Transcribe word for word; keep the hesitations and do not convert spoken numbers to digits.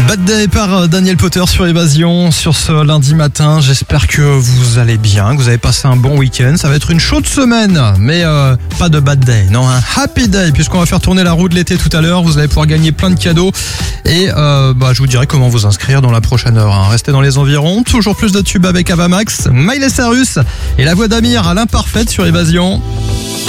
Bad Day par Daniel Potter sur Évasion sur ce lundi matin. J'espère que vous allez bien, que vous avez passé un bon week-end. Ça va être une chaude semaine, mais euh, pas de bad day, non, un happy day, puisqu'on va faire tourner la roue de l'été tout à l'heure. Vous allez pouvoir gagner plein de cadeaux et euh, bah, je vous dirai comment vous inscrire dans la prochaine heure. Hein. Restez dans les environs, toujours plus de tubes avec Avamax, Miley Cyrus et la voix d'Amir à l'imparfaite sur Évasion.